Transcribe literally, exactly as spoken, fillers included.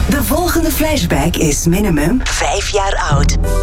De volgende flashback is minimum vijf jaar oud.